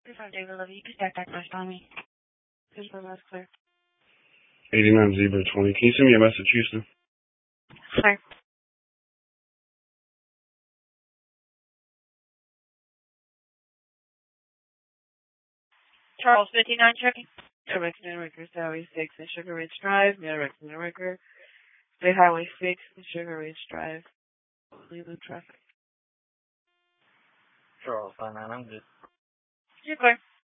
From David Levy, you can start that first on me. Here's my last clear. 89 Zebra 20. Can you send me a message, Houston? Sir. Charles 59 checking. Direct Ricker, Highway 6 and Sugar Ridge Drive. Direct Ricker, State Highway 6 and Sugar Ridge Drive. Leaving traffic. Charles 59, I'm good. You're clear.